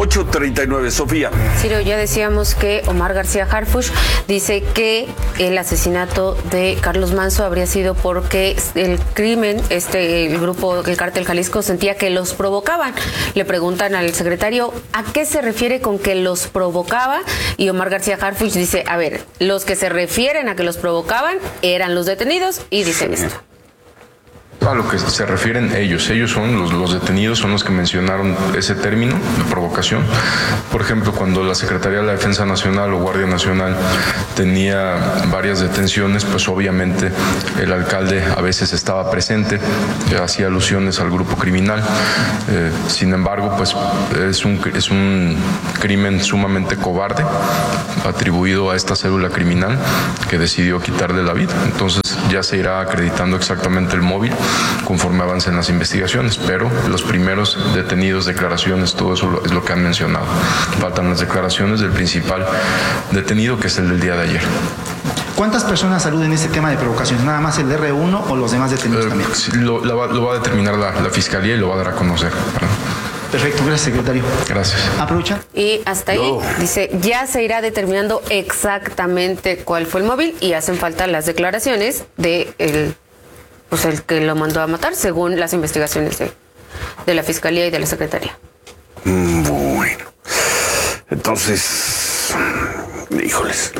8:39, Sofía. Ciro, ya decíamos que Omar García Harfuch dice que el asesinato de Carlos Manzo habría sido porque el crimen, el grupo, el Cártel Jalisco, sentía que los provocaban. Le preguntan al secretario a qué se refiere con que los provocaba, y Omar García Harfuch dice, a ver, los que se refieren a que los provocaban eran los detenidos, y dicen esto. A lo que se refieren ellos son los detenidos, son los que mencionaron ese término de provocación. Por ejemplo, cuando la Secretaría de la Defensa Nacional o Guardia Nacional tenía varias detenciones, pues obviamente el alcalde a veces estaba presente, hacía alusiones al grupo criminal. Sin embargo, pues es un crimen sumamente cobarde atribuido a esta célula criminal que decidió quitarle la vida. Entonces ya se irá acreditando exactamente el móvil conforme avancen las investigaciones, pero los primeros detenidos, declaraciones, todo eso es lo que han mencionado. Faltan las declaraciones del principal detenido, que es el del día de ayer. ¿Cuántas personas aluden este tema de provocación? ¿Nada más el R1 o los demás detenidos también? Lo va a determinar la Fiscalía y lo va a dar a conocer. Perfecto, gracias, secretario. Gracias. Aprovecha. Y hasta ahí dice, ya se irá determinando exactamente cuál fue el móvil, y hacen falta las declaraciones de el que lo mandó a matar, según las investigaciones de la Fiscalía y de la Secretaría. Bueno, entonces, híjoles,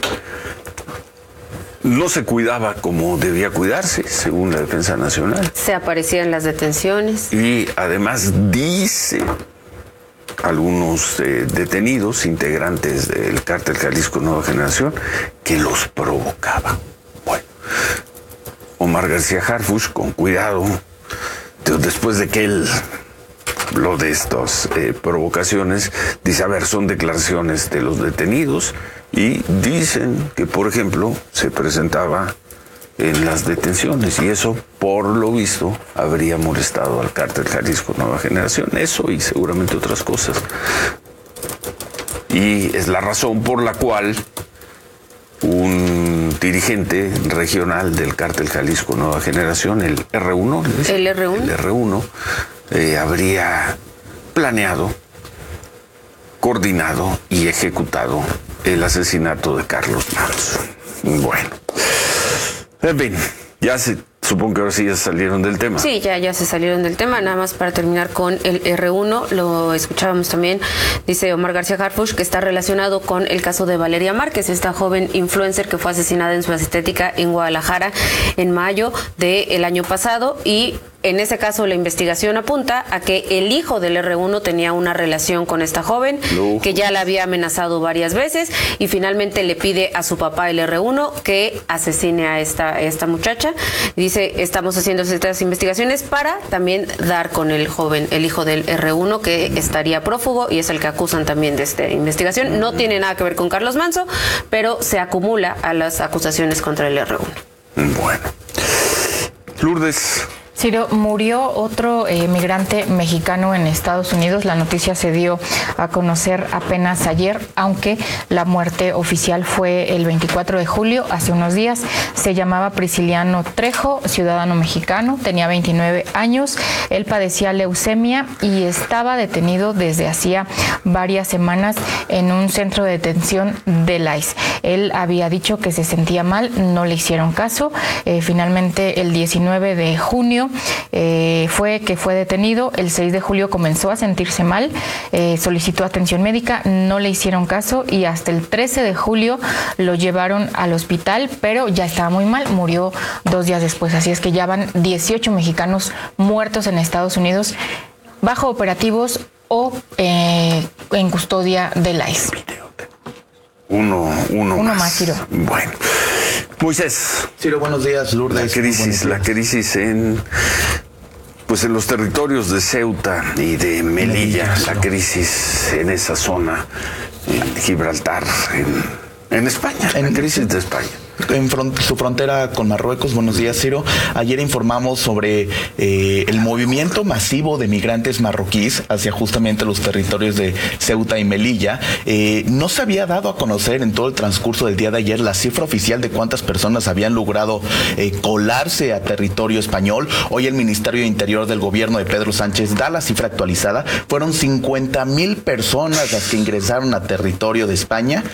no se cuidaba como debía cuidarse, según la Defensa Nacional. Se aparecían las detenciones. Y además dice algunos detenidos, integrantes del Cártel Jalisco Nueva Generación, que los provocaba. Bueno, Omar García Harfuch, con cuidado, después de que él habló de estas provocaciones, dice, a ver, son declaraciones de los detenidos, y dicen que, por ejemplo, se presentaba en las detenciones, y eso, por lo visto, habría molestado al Cártel Jalisco Nueva Generación. Eso y seguramente otras cosas. Y es la razón por la cual un dirigente regional del Cártel Jalisco Nueva Generación, el R1, el R1, habría planeado, coordinado y ejecutado el asesinato de Carlos Manzo. Bueno, en fin, supongo que ahora sí ya salieron del tema. Sí, ya se salieron del tema. Nada más para terminar con el R1, lo escuchábamos también, dice Omar García Harfuch, que está relacionado con el caso de Valeria Márquez, esta joven influencer que fue asesinada en su estética en Guadalajara en mayo del año pasado, y en ese caso la investigación apunta a que el hijo del R1 tenía una relación con esta joven, que ya la había amenazado varias veces, y finalmente le pide a su papá, el R1, que asesine a esta muchacha. Dice, estamos haciendo estas investigaciones para también dar con el joven, el hijo del R1, que estaría prófugo, y es el que acusan también de esta investigación. No tiene nada que ver con Carlos Manzo, pero se acumula a las acusaciones contra el R1. Bueno. Lourdes. Ciro, murió otro migrante mexicano en Estados Unidos. La noticia se dio a conocer apenas ayer, aunque la muerte oficial fue el 24 de julio, hace unos días. Se llamaba Prisciliano Trejo, ciudadano mexicano, tenía 29 años. Él padecía leucemia y estaba detenido desde hacía varias semanas en un centro de detención del ICE. Él había dicho que se sentía mal, no le hicieron caso. Finalmente, el 19 de junio fue detenido. El 6 de julio comenzó a sentirse mal, solicitó atención médica, no le hicieron caso, y hasta el 13 de julio lo llevaron al hospital, pero ya estaba muy mal, murió 2 días después. Así es que ya van 18 mexicanos muertos en Estados Unidos bajo operativos o en custodia del ICE. Uno más, Ciro. Bueno. Moisés. Ciro, buenos días, Lourdes. La crisis en los territorios de Ceuta y de Melilla, la crisis en esa zona, en Gibraltar, en España, la crisis de España. En su frontera con Marruecos. Buenos días, Ciro. Ayer informamos sobre el movimiento masivo de migrantes marroquíes hacia justamente los territorios de Ceuta y Melilla. No se había dado a conocer en todo el transcurso del día de ayer la cifra oficial de cuántas personas habían logrado colarse a territorio español. Hoy el Ministerio de Interior del gobierno de Pedro Sánchez da la cifra actualizada. Fueron 50,000 personas las que ingresaron a territorio de España.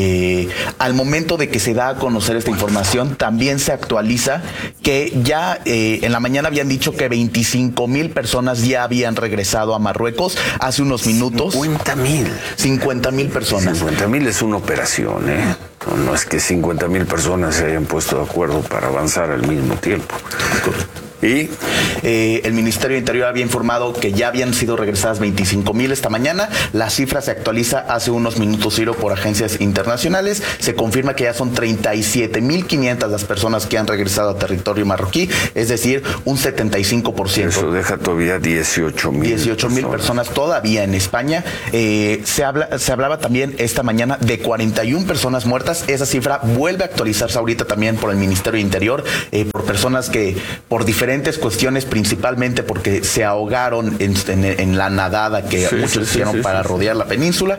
Al momento de que se da a conocer esta información, también se actualiza que ya en la mañana habían dicho que 25,000 personas ya habían regresado a Marruecos hace unos minutos. 50,000 personas. 50,000 es una operación, ¿eh? No es que 50,000 personas se hayan puesto de acuerdo para avanzar al mismo tiempo. Y el Ministerio de Interior había informado que ya habían sido regresadas 25,000 esta mañana. La cifra se actualiza hace unos minutos, Ciro, por agencias internacionales. Se confirma que ya son 37,500 las personas que han regresado a territorio marroquí, es decir, un 75%. Eso deja todavía 18,000 personas todavía en España. Se hablaba también esta mañana de 41 personas muertas. Esa cifra vuelve a actualizarse ahorita también por el Ministerio de Interior, por personas que por diferentes cuestiones, principalmente porque se ahogaron en la nadada que muchos hicieron para rodear la península.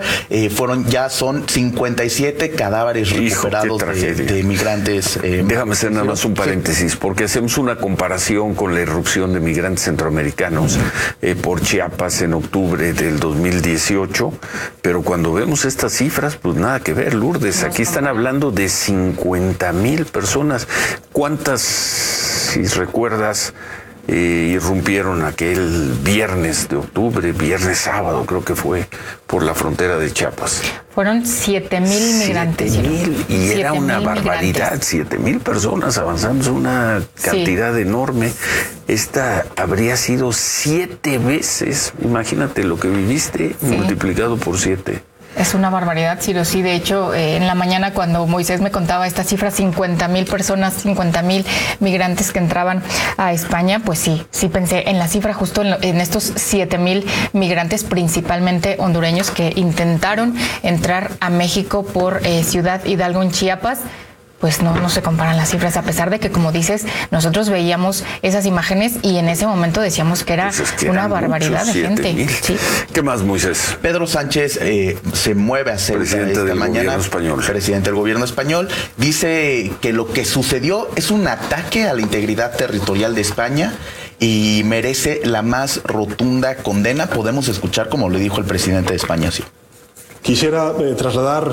Son 57 cadáveres recuperados de migrantes. Déjame hacer nada más un paréntesis, porque hacemos una comparación con la irrupción de migrantes centroamericanos por Chiapas en octubre del 2018, pero cuando vemos estas cifras, pues nada que ver, Lourdes. Aquí están hablando de 50,000 personas. ¿Cuántas, si recuerdas, irrumpieron aquel viernes de octubre, viernes sábado creo que fue, por la frontera de Chiapas? Fueron 7,000 migrantes. 7,000, y era una barbaridad, 7,000 personas avanzando, una cantidad enorme. Esta habría sido 7 veces, imagínate lo que viviste, multiplicado por 7. Es una barbaridad, Ciro. Sí, de hecho, en la mañana cuando Moisés me contaba esta cifra, 50,000 personas, 50,000 migrantes que entraban a España, pues sí pensé en la cifra justo en estos 7,000 migrantes, principalmente hondureños, que intentaron entrar a México por Ciudad Hidalgo en Chiapas. Pues no se comparan las cifras, a pesar de que, como dices, nosotros veíamos esas imágenes y en ese momento decíamos que era una barbaridad de gente. ¿Sí? ¿Qué más, Moisés? Pedro Sánchez se mueve a Ceuta esta mañana. Presidente del gobierno español. Dice que lo que sucedió es un ataque a la integridad territorial de España y merece la más rotunda condena. Podemos escuchar como le dijo el presidente de España, sí. Quisiera trasladar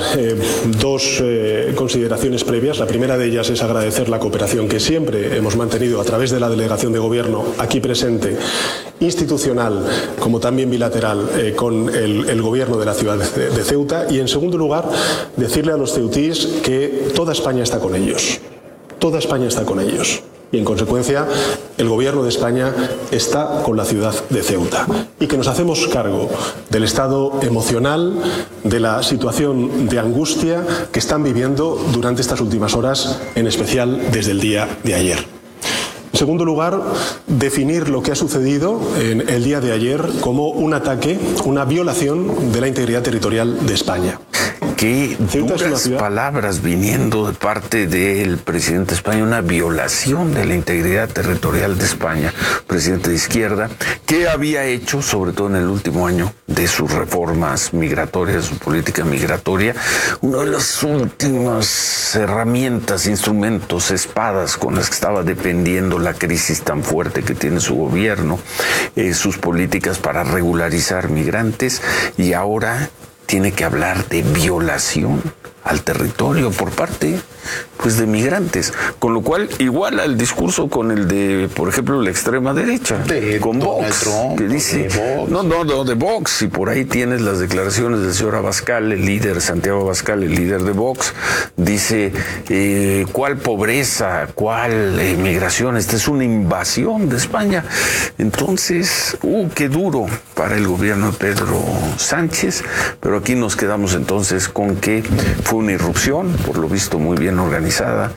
dos consideraciones previas. La primera de ellas es agradecer la cooperación que siempre hemos mantenido a través de la delegación de gobierno aquí presente, institucional como también bilateral, con el gobierno de la ciudad de Ceuta. Y en segundo lugar, decirle a los ceutíes que toda España está con ellos. Toda España está con ellos. Y en consecuencia, el gobierno de España está con la ciudad de Ceuta y que nos hacemos cargo del estado emocional, de la situación de angustia que están viviendo durante estas últimas horas, en especial desde el día de ayer. En segundo lugar, definir lo que ha sucedido en el día de ayer como un ataque, una violación de la integridad territorial de España. Qué duras palabras viniendo de parte del presidente de España, una violación de la integridad territorial de España, presidente de izquierda, que había hecho, sobre todo en el último año, de sus reformas migratorias, su política migratoria, una de las últimas herramientas, instrumentos, espadas con las que estaba defendiendo la crisis tan fuerte que tiene su gobierno, sus políticas para regularizar migrantes, y ahora tiene que hablar de violación al territorio por parte, pues, de migrantes, con lo cual iguala el discurso con el de, por ejemplo, la extrema derecha, con Vox, que dice, de Vox, y por ahí tienes las declaraciones del señor Abascal, el líder, Santiago Abascal, el líder de Vox, dice, ¿cuál pobreza, cuál migración? Esta es una invasión de España. Entonces, qué duro para el gobierno de Pedro Sánchez, pero aquí nos quedamos entonces con que fue una irrupción, por lo visto muy bien organizada,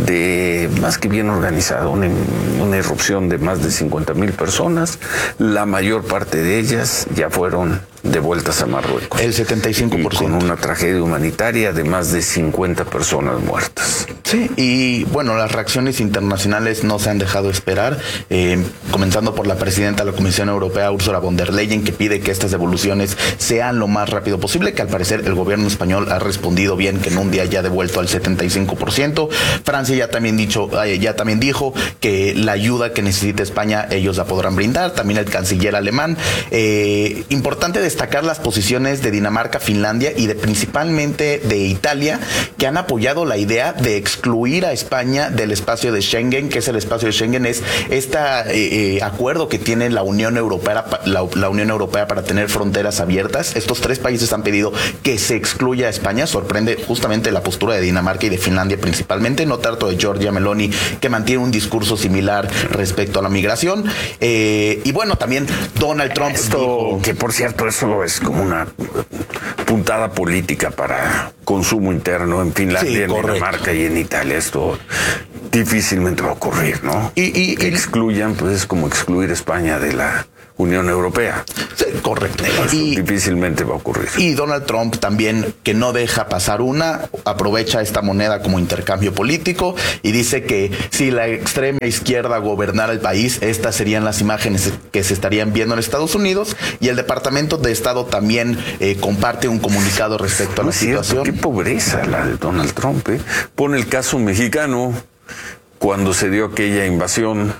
más que bien organizada, una irrupción de más de 50,000 personas. La mayor parte de ellas ya fueron devueltas a Marruecos. El 75%. Y con una tragedia humanitaria de más de 50 personas muertas. Sí, y bueno, las reacciones internacionales no se han dejado esperar, comenzando por la presidenta de la Comisión Europea, Ursula von der Leyen, que pide que estas devoluciones sean lo más rápido posible, que al parecer el gobierno español ha respondido bien, que en un día ya ha devuelto al 75%. Francia ya también dijo que la ayuda que necesita España ellos la podrán brindar, también el canciller alemán. Importante destacar las posiciones de Dinamarca, Finlandia y principalmente de Italia, que han apoyado la idea de excluir a España del espacio de Schengen, que es el espacio de Schengen, es este acuerdo que tiene la Unión Europea, la Unión Europea para tener fronteras abiertas. Estos tres países han pedido que se excluya a España. Sorprende justamente la postura de Dinamarca y de Finlandia principalmente, no tanto de Giorgia Meloni, que mantiene un discurso similar respecto a la migración. Y bueno, también Donald Trump dijo... Que por cierto, eso es como una puntada política para consumo interno en Finlandia, en Dinamarca y en Italia. Esto difícilmente va a ocurrir, ¿no? Y que excluyan, pues es como excluir a España de la Unión Europea. Sí, correcto. Y difícilmente va a ocurrir. Y Donald Trump también, que no deja pasar aprovecha esta moneda como intercambio político y dice que si la extrema izquierda gobernara el país, estas serían las imágenes que se estarían viendo en Estados Unidos. Y el Departamento de Estado también comparte un comunicado respecto a la situación. Qué pobreza la de Donald Trump. Pone el caso mexicano cuando se dio aquella invasión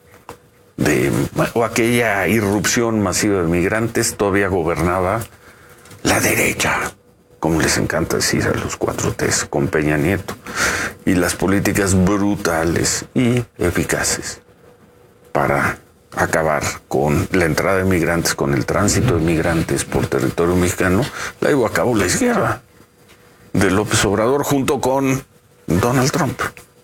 o aquella irrupción masiva de migrantes, todavía gobernaba la derecha, como les encanta decir a los 4Ts, con Peña Nieto, y las políticas brutales y eficaces para acabar con la entrada de migrantes, con el tránsito de migrantes por territorio mexicano, la llevó a cabo la izquierda de López Obrador junto con Donald Trump.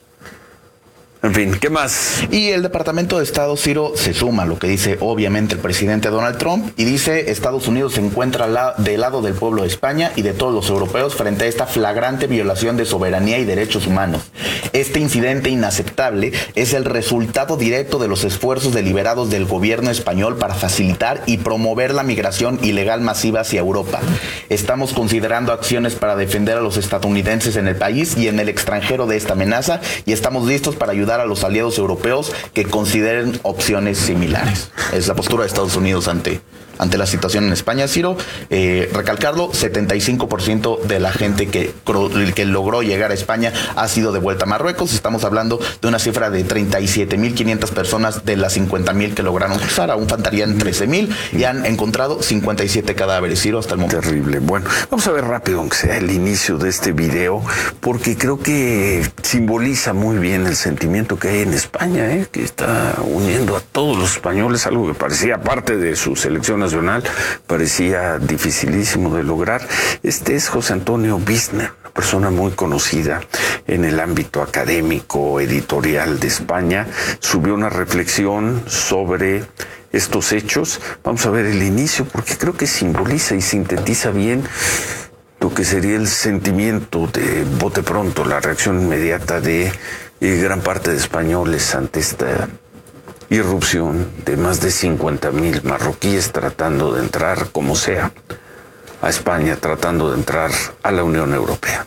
En fin, ¿qué más? Y el Departamento de Estado, Ciro, se suma a lo que dice obviamente el presidente Donald Trump y dice: Estados Unidos se encuentra del lado del pueblo de España y de todos los europeos frente a esta flagrante violación de soberanía y derechos humanos. Este incidente inaceptable es el resultado directo de los esfuerzos deliberados del gobierno español para facilitar y promover la migración ilegal masiva hacia Europa. Estamos considerando acciones para defender a los estadounidenses en el país y en el extranjero de esta amenaza y estamos listos para ayudar a los aliados europeos que consideren opciones similares. Es la postura de Estados Unidos ante la situación en España, Ciro. Recalcarlo, 75% de la gente que logró llegar a España ha sido devuelta a Marruecos. Estamos hablando de una cifra de 37.500 personas de las 50.000 que lograron cruzar. Aún faltarían 13.000 y han encontrado 57 cadáveres, Ciro, hasta el momento. Terrible. Bueno, vamos a ver rápido, aunque sea el inicio de este video, porque creo que simboliza muy bien el sentimiento que hay en España, que está uniendo a todos los españoles, algo que parecía parte de su selección nacional, parecía dificilísimo de lograr. Este es José Antonio Bisner, una persona muy conocida en el ámbito académico, editorial de España. Subió una reflexión sobre estos hechos. Vamos a ver el inicio, porque creo que simboliza y sintetiza bien lo que sería el sentimiento de bote pronto, la reacción inmediata de gran parte de españoles ante esta irrupción de más de 50.000 marroquíes tratando de entrar, como sea, a España, tratando de entrar a la Unión Europea.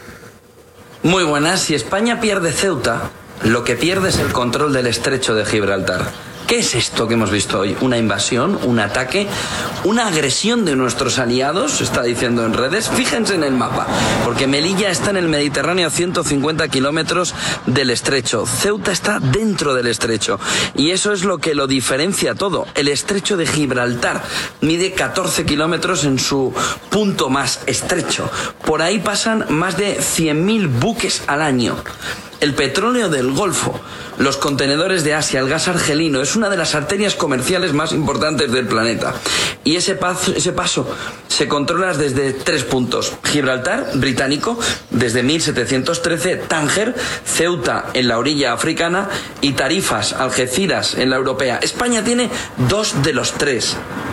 Muy buenas. Si España pierde Ceuta, lo que pierde es el control del estrecho de Gibraltar. ¿Qué es esto que hemos visto hoy? ¿Una invasión? ¿Un ataque? ¿Una agresión de nuestros aliados? Se está diciendo en redes. Fíjense en el mapa, porque Melilla está en el Mediterráneo a 150 kilómetros del estrecho. Ceuta está dentro del estrecho. Y eso es lo que lo diferencia todo. El estrecho de Gibraltar mide 14 kilómetros en su punto más estrecho. Por ahí pasan más de 100.000 buques al año. El petróleo del Golfo, los contenedores de Asia, el gas argelino, es una de las arterias comerciales más importantes del planeta. Y ese paso se controla desde 3 puntos. Gibraltar, británico, desde 1713, Tánger, Ceuta en la orilla africana y Tarifas, Algeciras en la europea. España tiene 2 de los 3.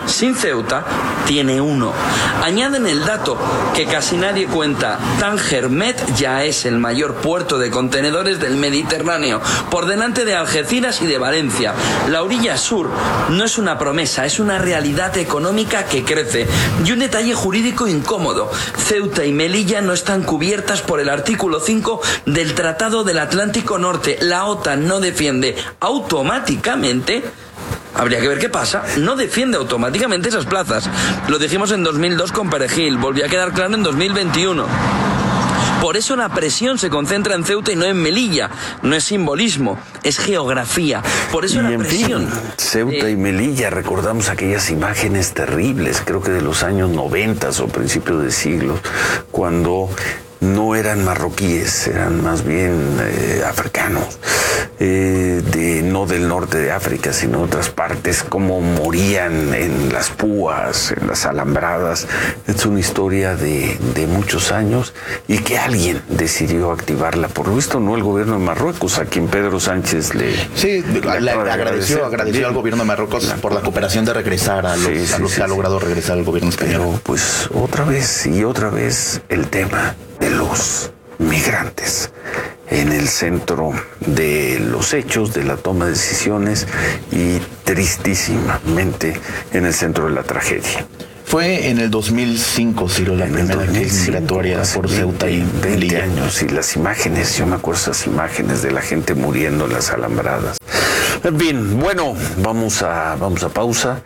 sin Ceuta tiene 1. Añaden el dato que casi nadie cuenta. Tánger Med ya es el mayor puerto de contenedores del Mediterráneo, por delante de Algeciras y de Valencia. La orilla sur no es una promesa, es una realidad económica que crece. Y un detalle jurídico incómodo: Ceuta y Melilla no están cubiertas por el artículo 5 del Tratado del Atlántico Norte. La OTAN no defiende automáticamente, habría que ver qué pasa, no defiende automáticamente esas plazas. Lo dijimos en 2002 con Perejil, volvió a quedar claro en 2021. Por eso la presión se concentra en Ceuta y no en Melilla. No es simbolismo, es geografía. Por eso la presión... En fin, Ceuta y Melilla, recordamos aquellas imágenes terribles, creo que de los años 90 o principios de siglo, cuando no eran marroquíes, eran más bien africanos, no del norte de África, sino de otras partes, cómo morían en las púas, en las alambradas. Es una historia de muchos años y que alguien decidió activarla. Por lo visto, no el gobierno de Marruecos, a quien Pedro Sánchez le agradeció al gobierno de Marruecos por la cooperación de regresar a los que ha logrado regresar al gobierno español. Pero pues otra vez el tema de los migrantes en el centro de los hechos, de la toma de decisiones y tristísimamente en el centro de la tragedia. Fue en el 2005, Ciro, la primera crisis migratoria por Ceuta y 20 años, y las imágenes, yo me acuerdo esas imágenes de la gente muriendo en las alambradas. En fin, bueno, vamos a pausa,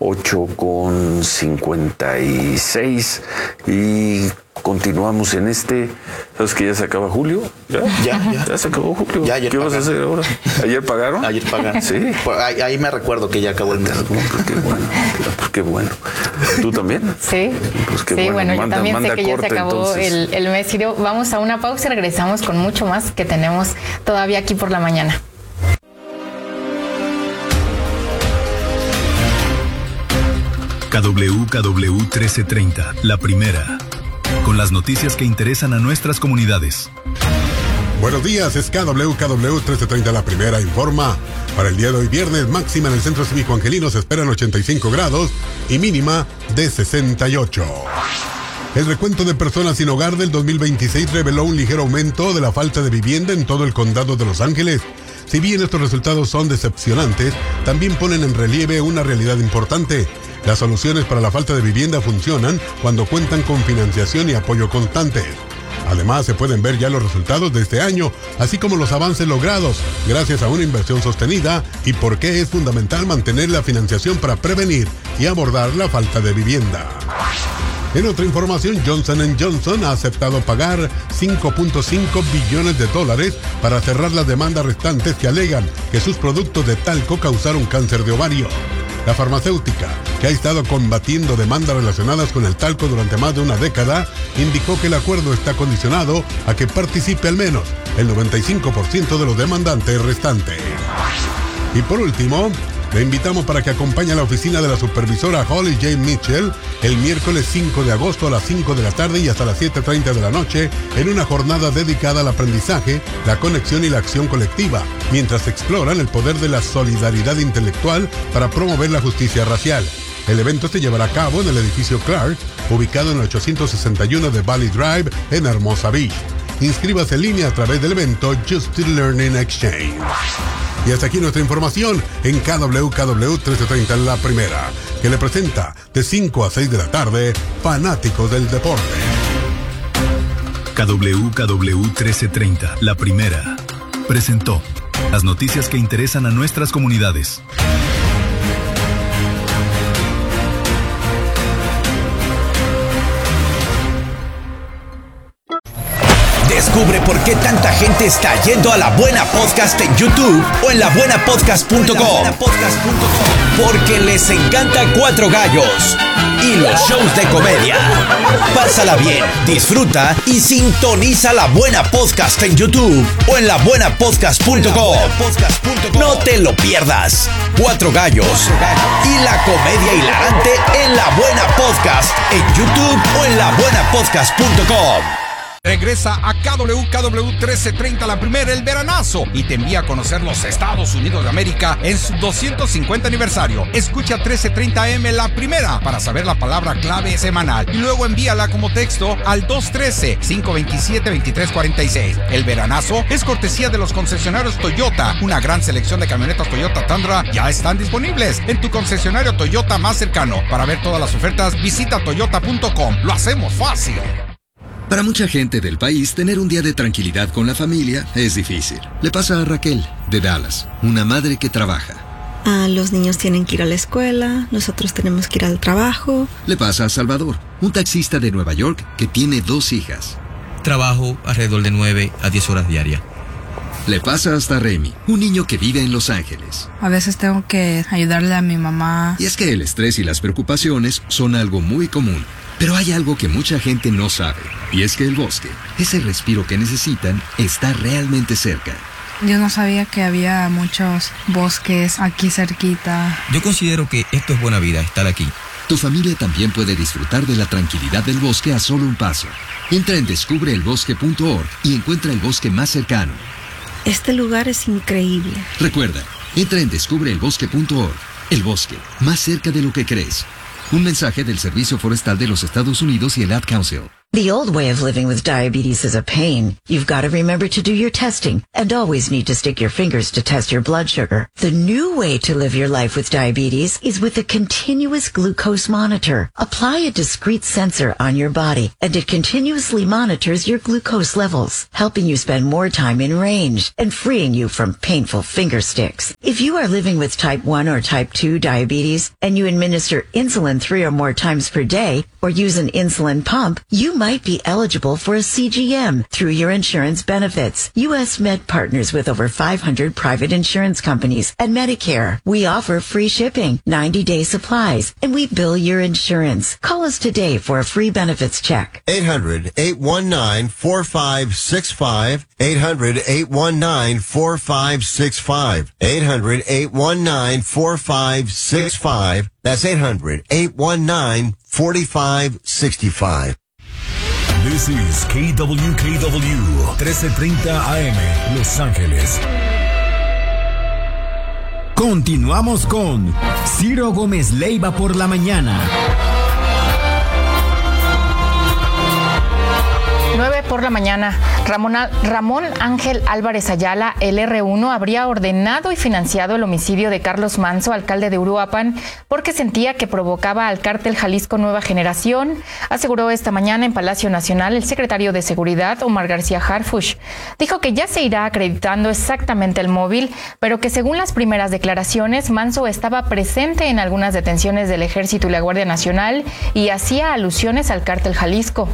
8:56 y continuamos en este. ¿Sabes que ya se acaba julio? ¿Ya se acabó julio? ¿Qué vas a hacer ahora? ¿Ayer pagaron? Ayer pagaron. Sí. Ahí me recuerdo que ya acabó el mes. Pues qué bueno. ¿Tú también? Sí. Pues qué sí, bueno, yo también sé que ya se acabó entonces el mes. Ciro, vamos a una pausa y regresamos con mucho más que tenemos todavía aquí por la mañana. KW 1330, la primera, con las noticias que interesan a nuestras comunidades. Buenos días, es KW 1330, la primera, informa. Para el día de hoy viernes, máxima en el Centro Cívico Angelino se esperan 85 grados y mínima de 68. El recuento de personas sin hogar del 2026 reveló un ligero aumento de la falta de vivienda en todo el condado de Los Ángeles. Si bien estos resultados son decepcionantes, también ponen en relieve una realidad importante. Las soluciones para la falta de vivienda funcionan cuando cuentan con financiación y apoyo constantes. Además, se pueden ver ya los resultados de este año, así como los avances logrados gracias a una inversión sostenida y por qué es fundamental mantener la financiación para prevenir y abordar la falta de vivienda. En otra información, Johnson & Johnson ha aceptado pagar $5.5 billones para cerrar las demandas restantes que alegan que sus productos de talco causaron cáncer de ovario. La farmacéutica, que ha estado combatiendo demandas relacionadas con el talco durante más de una década, indicó que el acuerdo está condicionado a que participe al menos el 95% de los demandantes restantes. Y por último, le invitamos para que acompañe a la oficina de la supervisora Holly J. Mitchell el miércoles 5 de agosto a las 5 de la tarde y hasta las 7:30 de la noche en una jornada dedicada al aprendizaje, la conexión y la acción colectiva, mientras exploran el poder de la solidaridad intelectual para promover la justicia racial. El evento se llevará a cabo en el edificio Clark, ubicado en el 861 de Valley Drive en Hermosa Beach. Inscríbase en línea a través del evento Justice Learning Exchange. Y hasta aquí nuestra información en KW 1330, la primera, que le presenta de 5 a 6 de la tarde, Fanáticos del Deporte. KW 1330, la primera, presentó las noticias que interesan a nuestras comunidades. Descubre por qué tanta gente está yendo a La Buena Podcast en YouTube o en labuenapodcast.com. Porque les encanta Cuatro Gallos y los shows de comedia. Pásala bien, disfruta y sintoniza La Buena Podcast en YouTube o en labuenapodcast.com. No te lo pierdas. Cuatro Gallos y la comedia hilarante en La Buena Podcast en YouTube o en labuenapodcast.com. Regresa a KW 1330 la primera, el veranazo, y te envía a conocer los Estados Unidos de América en su 250 aniversario. Escucha 1330M la primera para saber la palabra clave semanal y luego envíala como texto al 213-527-2346. El veranazo es cortesía de los concesionarios Toyota. Una gran selección de camionetas Toyota Tundra ya están disponibles en tu concesionario Toyota más cercano. Para ver todas las ofertas, visita toyota.com. Lo hacemos fácil. Para mucha gente del país, tener un día de tranquilidad con la familia es difícil. Le pasa a Raquel, de Dallas, una madre que trabaja. Los niños tienen que ir a la escuela, nosotros tenemos que ir al trabajo. Le pasa a Salvador, un taxista de Nueva York que tiene 2 hijas. Trabajo alrededor de 9 a 10 horas diarias. Le pasa hasta Remy, un niño que vive en Los Ángeles. A veces tengo que ayudarle a mi mamá. Y es que el estrés y las preocupaciones son algo muy común. Pero hay algo que mucha gente no sabe, y es que el bosque, ese respiro que necesitan, está realmente cerca. Yo no sabía que había muchos bosques aquí cerquita. Yo considero que esto es buena vida, estar aquí. Tu familia también puede disfrutar de la tranquilidad del bosque a solo un paso. Entra en descubreelbosque.org y encuentra el bosque más cercano. Este lugar es increíble. Recuerda, entra en descubreelbosque.org. El bosque, más cerca de lo que crees. Un mensaje del Servicio Forestal de los Estados Unidos y el Ad Council. The old way of living with diabetes is a pain. You've got to remember to do your testing and always need to stick your fingers to test your blood sugar. The new way to live your life with diabetes is with a continuous glucose monitor. Apply a discrete sensor on your body and it continuously monitors your glucose levels, helping you spend more time in range and freeing you from painful finger sticks. If you are living with type 1 or type 2 diabetes and you administer insulin 3 or more times per day or use an insulin pump, you might be eligible for a CGM through your insurance benefits. U.S. Med partners with over 500 private insurance companies and Medicare. We offer free shipping, 90-day supplies, and we bill your insurance. Call us today for a free benefits check. 800-819-4565. 800-819-4565. 800-819-4565. That's 800-819-4565. This is KWKW 1330 AM, Los Ángeles. Continuamos con Ciro Gómez Leiva por la mañana. 9 por la mañana. Ramón Ángel Álvarez Ayala, el R1, habría ordenado y financiado el homicidio de Carlos Manzo, alcalde de Uruapan, porque sentía que provocaba al cártel Jalisco Nueva Generación, aseguró esta mañana en Palacio Nacional el secretario de Seguridad, Omar García Harfuch. Dijo que ya se irá acreditando exactamente el móvil, pero que según las primeras declaraciones, Manzo estaba presente en algunas detenciones del Ejército y la Guardia Nacional y hacía alusiones al cártel Jalisco.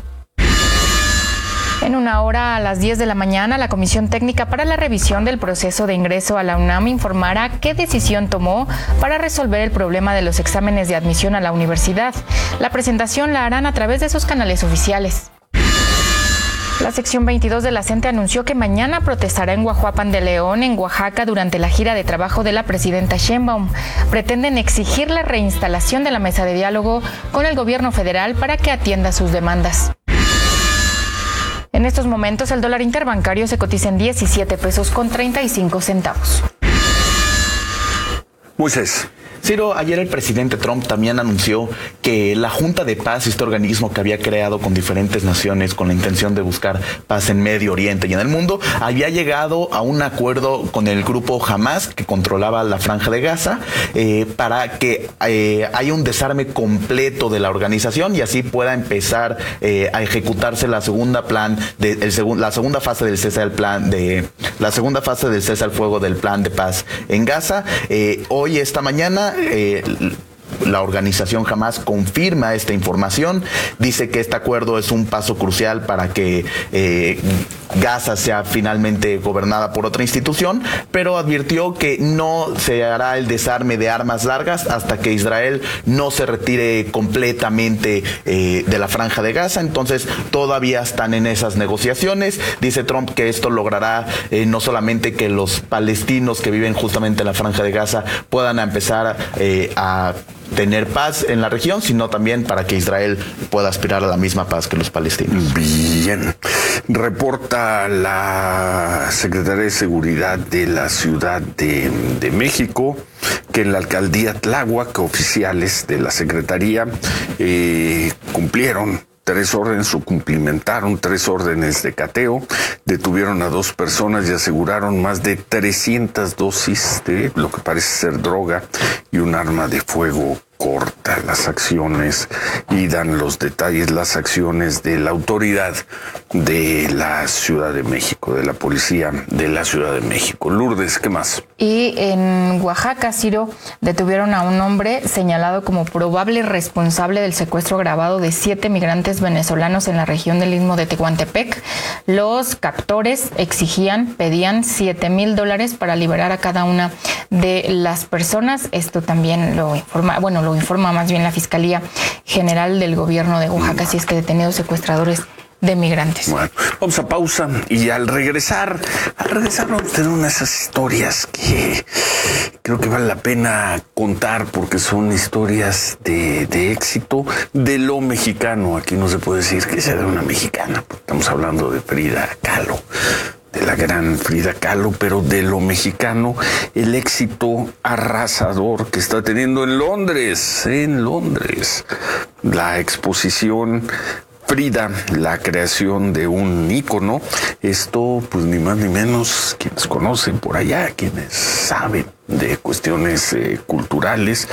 En una hora, a las 10 de la mañana, la Comisión Técnica para la Revisión del Proceso de Ingreso a la UNAM informará qué decisión tomó para resolver el problema de los exámenes de admisión a la universidad. La presentación la harán a través de sus canales oficiales. La sección 22 de la CENTE anunció que mañana protestará en Guajuapan de León, en Oaxaca, durante la gira de trabajo de la presidenta Sheinbaum. Pretenden exigir la reinstalación de la mesa de diálogo con el gobierno federal para que atienda sus demandas. En estos momentos, el dólar interbancario se cotiza en 17 pesos con 35 centavos. Moisés. Ciro, ayer el presidente Trump también anunció que la Junta de Paz, este organismo que había creado con diferentes naciones con la intención de buscar paz en Medio Oriente y en el mundo, había llegado a un acuerdo con el grupo Hamas, que controlaba la Franja de Gaza, para que haya un desarme completo de la organización y así pueda empezar a ejecutarse la segunda fase del cese al fuego del plan de paz en Gaza. Hoy, esta mañana, la organización Hamas confirma esta información, dice que este acuerdo es un paso crucial para que Gaza sea finalmente gobernada por otra institución, pero advirtió que no se hará el desarme de armas largas hasta que Israel no se retire completamente de la Franja de Gaza. Entonces todavía están en esas negociaciones. Dice Trump que esto logrará no solamente que los palestinos que viven justamente en la Franja de Gaza puedan empezar a tener paz en la región, sino también para que Israel pueda aspirar a la misma paz que los palestinos. Bien. Reporta la Secretaría de Seguridad de la Ciudad de México que en la alcaldía Tláhuac, oficiales de la Secretaría cumplimentaron 3 órdenes de cateo, detuvieron a 2 personas y aseguraron más de 300 dosis de lo que parece ser droga y un arma de fuego corta. Las acciones, y dan los detalles, las acciones de la autoridad de la Ciudad de México, de la policía de la Ciudad de México. Lourdes, ¿qué más? Y en Oaxaca, Ciro, detuvieron a un hombre señalado como probable responsable del secuestro agravado de 7 migrantes venezolanos en la región del Istmo de Tehuantepec. Los captores pedían $7,000 para liberar a cada una de las personas. Esto también lo informa más bien la Fiscalía General del Gobierno de Oaxaca, si es que detenidos secuestradores de migrantes. Bueno, vamos a pausa y al regresar vamos a tener una de esas historias que creo que vale la pena contar porque son historias de éxito de lo mexicano. Aquí no se puede decir que sea de una mexicana, porque estamos hablando de Frida Kahlo, de la gran Frida Kahlo, pero de lo mexicano, el éxito arrasador que está teniendo en Londres, la exposición Frida, la creación de un ícono. Esto, pues ni más ni menos, quienes conocen por allá, quienes saben de cuestiones culturales,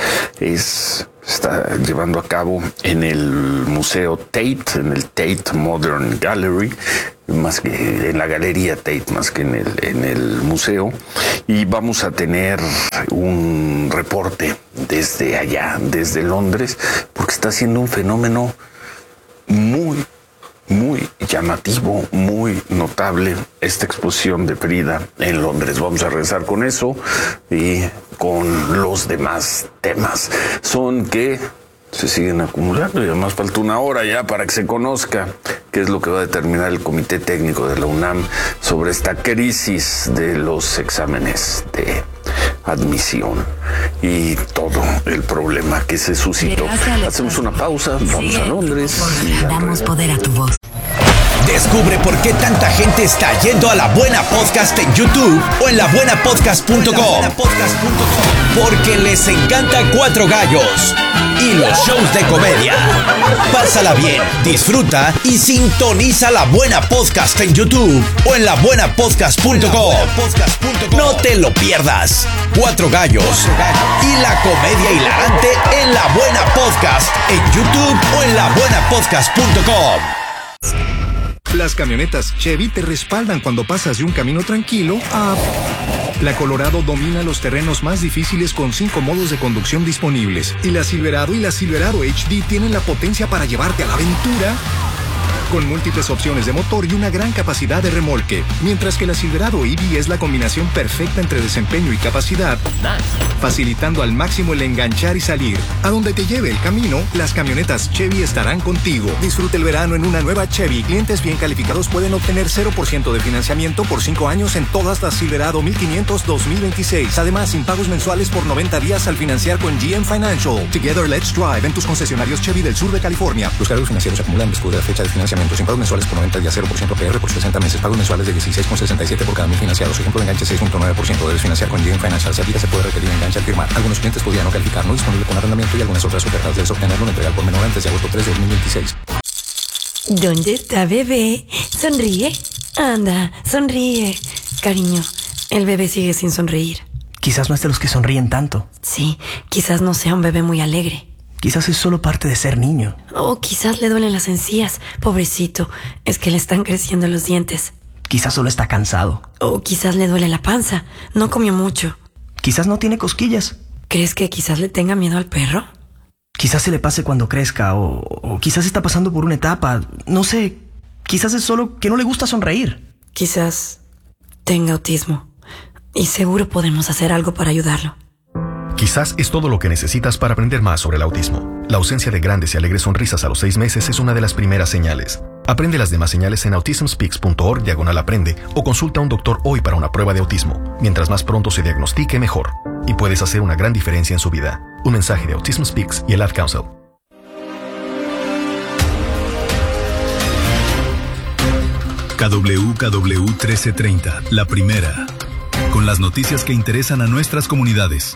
está llevando a cabo en el Museo Tate, en el Tate Modern Gallery, más que en la Galería Tate, más que en el museo. Y vamos a tener un reporte desde allá, desde Londres, porque está siendo un fenómeno muy llamativo, muy notable esta exposición de Frida en Londres. Vamos a regresar con eso y con los demás temas. Son que se siguen acumulando y además falta una hora ya para que se conozca qué es lo que va a determinar el Comité Técnico de la UNAM sobre esta crisis de los exámenes de admisión y todo el problema que se suscitó. Hacemos una pausa, vamos a Londres y damos poder a tu voz. Descubre por qué tanta gente está yendo a La Buena Podcast en YouTube o en labuenapodcast.com. Porque les encanta Cuatro Gallos y los shows de comedia. Pásala bien, disfruta y sintoniza La Buena Podcast en YouTube o en labuenapodcast.com. No te lo pierdas. Cuatro Gallos y la comedia hilarante en La Buena Podcast en YouTube o en labuenapodcast.com. Las camionetas Chevy te respaldan cuando pasas de un camino tranquilo a... La Colorado domina los terrenos más difíciles con 5 modos de conducción disponibles. Y la Silverado HD tienen la potencia para llevarte a la aventura con múltiples opciones de motor y una gran capacidad de remolque. Mientras que la Silverado EV es la combinación perfecta entre desempeño y capacidad, facilitando al máximo el enganchar y salir. A donde te lleve el camino, las camionetas Chevy estarán contigo. Disfruta el verano en una nueva Chevy. Clientes bien calificados pueden obtener 0% de financiamiento por 5 años en todas las Silverado 1500 2026. Además, sin pagos mensuales por 90 días al financiar con GM Financial. Together Let's Drive en tus concesionarios Chevy del sur de California. Los cargos financieros se acumulan después de la fecha de financiamiento. Sin pagos mensuales por 90 días, 0% PR por 60 meses. Pagos mensuales de 16,67 por cada 1000 financiados. Ejemplo de enganche 6.9%. Debes financiar con GM Financial. Si aplica, se puede requerir enganche al firmar. Algunos clientes podrían no calificar. No disponible con arrendamiento y algunas otras ofertas. Debes obtenerlo en entrega por menor antes de agosto 3 de 2026. ¿Dónde está bebé? Sonríe. Anda, sonríe. Cariño, el bebé sigue sin sonreír. Quizás no es de los que sonríen tanto. Sí, quizás no sea un bebé muy alegre. Quizás es solo parte de ser niño. O quizás le duelen las encías. Pobrecito, es que le están creciendo los dientes. Quizás solo está cansado. O quizás le duele la panza. No comió mucho. Quizás no tiene cosquillas. ¿Crees que quizás le tenga miedo al perro? Quizás se le pase cuando crezca o quizás está pasando por una etapa. No sé, quizás es solo que no le gusta sonreír. Quizás tenga autismo. Y seguro podemos hacer algo para ayudarlo. Quizás es todo lo que necesitas para aprender más sobre el autismo. La ausencia de grandes y alegres sonrisas a los 6 meses es una de las primeras señales. Aprende las demás señales en autismspeaks.org/aprende o consulta a un doctor hoy para una prueba de autismo. Mientras más pronto se diagnostique, mejor. Y puedes hacer una gran diferencia en su vida. Un mensaje de Autism Speaks y el Ad Council. KWKW 1330, la primera. Con las noticias que interesan a nuestras comunidades.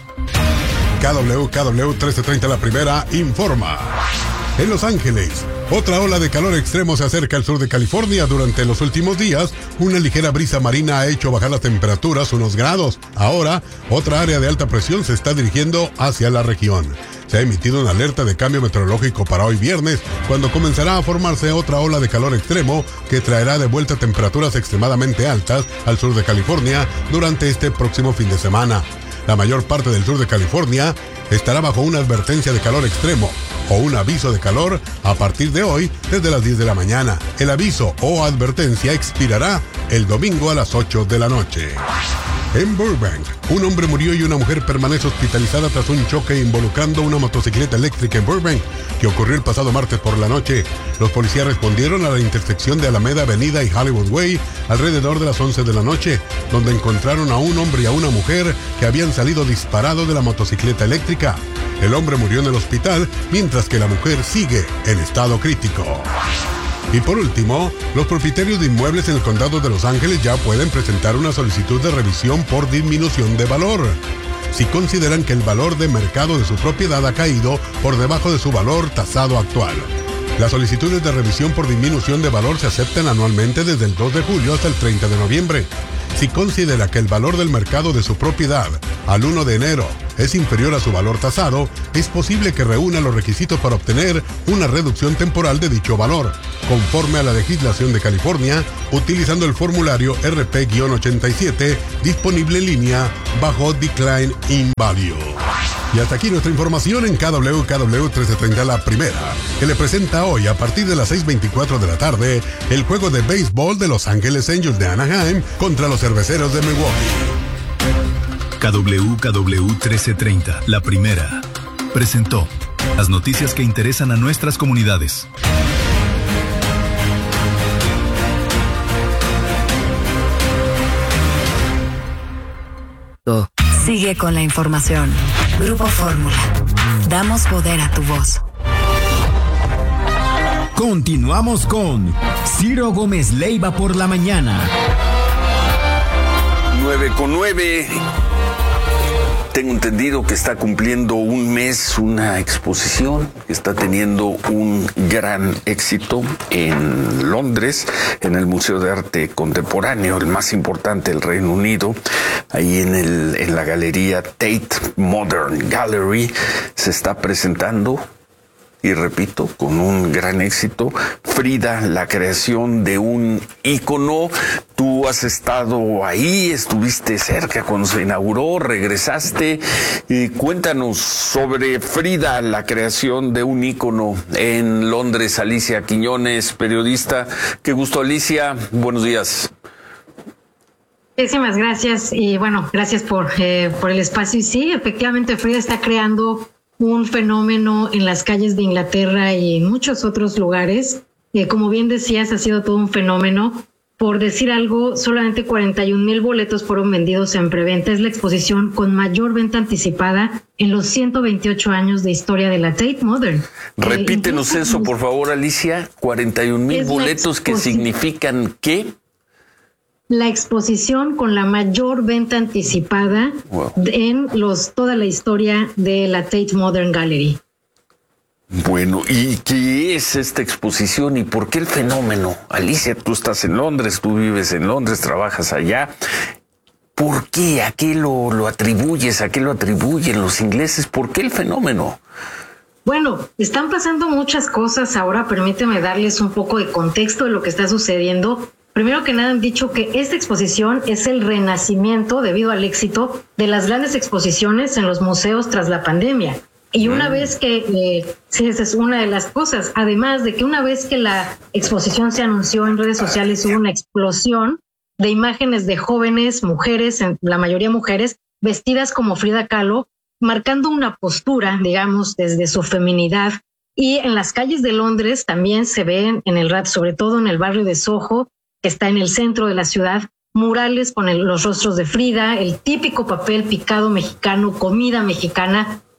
KWKW 1330, la primera, informa. En Los Ángeles, otra ola de calor extremo se acerca al sur de California. Durante los últimos días, una ligera brisa marina ha hecho bajar las temperaturas unos grados. Ahora, otra área de alta presión se está dirigiendo hacia la región. Se ha emitido una alerta de cambio meteorológico para hoy viernes, cuando comenzará a formarse otra ola de calor extremo que traerá de vuelta temperaturas extremadamente altas al sur de California durante este próximo fin de semana. La mayor parte del sur de California estará bajo una advertencia de calor extremo o un aviso de calor a partir de hoy desde las 10 de la mañana. El aviso o advertencia expirará el domingo a las 8 de la noche. En Burbank, un hombre murió y una mujer permanece hospitalizada tras un choque involucrando una motocicleta eléctrica en Burbank, que ocurrió el pasado martes por la noche. Los policías respondieron a la intersección de Alameda Avenida y Hollywood Way alrededor de las 11 de la noche, donde encontraron a un hombre y a una mujer que habían salido disparados de la motocicleta eléctrica. El hombre murió en el hospital, mientras que la mujer sigue en estado crítico. Y por último, los propietarios de inmuebles en el condado de Los Ángeles ya pueden presentar una solicitud de revisión por disminución de valor, si consideran que el valor de mercado de su propiedad ha caído por debajo de su valor tasado actual. Las solicitudes de revisión por disminución de valor se aceptan anualmente desde el 2 de julio hasta el 30 de noviembre. Si considera que el valor del mercado de su propiedad al 1 de enero es inferior a su valor tasado, es posible que reúna los requisitos para obtener una reducción temporal de dicho valor, conforme a la legislación de California, utilizando el formulario RP-87 disponible en línea bajo Decline in Value. Y hasta aquí nuestra información en KWKW 1330, la primera, que le presenta hoy a partir de las 6:24 de la tarde el juego de béisbol de Los Ángeles Angels de Anaheim contra los Cerveceros de Milwaukee. KWKW 1330, la primera, presentó las noticias que interesan a nuestras comunidades. Sigue con la información. Grupo Fórmula. Damos poder a tu voz. Continuamos con Ciro Gómez Leiva por la mañana. 9:09. Tengo entendido que está cumpliendo un mes una exposición que está teniendo un gran éxito en Londres, en el Museo de Arte Contemporáneo, el más importante del Reino Unido. Ahí en la galería Tate Modern Gallery se está presentando, y repito, con un gran éxito, Frida, la creación de un ícono. Tú has estado ahí, estuviste cerca cuando se inauguró, regresaste. Cuéntanos sobre Frida, la creación de un ícono en Londres. Alicia Quiñones, periodista. Qué gusto, Alicia. Buenos días. Muchísimas gracias y bueno, gracias por el espacio. Y sí, efectivamente Frida está creando un fenómeno en las calles de Inglaterra y en muchos otros lugares. Como bien decías, ha sido todo un fenómeno. Por decir algo, solamente 41,000 boletos fueron vendidos en preventa. Es la exposición con mayor venta anticipada en los 128 años de historia de la Tate Modern. Repítenos eso, por favor, Alicia. 41,000 boletos, que significan ¿qué? La exposición con la mayor venta anticipada en toda la historia de la Tate Modern Gallery. Bueno, ¿y qué es esta exposición y por qué el fenómeno? Alicia, tú estás en Londres, tú vives en Londres, trabajas allá. ¿Por qué? ¿A qué lo atribuyes? ¿A qué lo atribuyen los ingleses? ¿Por qué el fenómeno? Bueno, están pasando muchas cosas ahora. Permíteme darles un poco de contexto de lo que está sucediendo. Primero que nada, han dicho que esta exposición es el renacimiento, debido al éxito de las grandes exposiciones en los museos tras la pandemia. Y una vez que, sí, esa es una de las cosas, además de que una vez que la exposición se anunció en redes sociales, hubo una explosión de imágenes de jóvenes, mujeres, la mayoría mujeres, vestidas como Frida Kahlo, marcando una postura, digamos, desde su feminidad. Y en las calles de Londres también se ven, sobre todo en el barrio de Soho, que está en el centro de la ciudad, murales con los rostros de Frida, el típico papel picado mexicano, comida mexicana,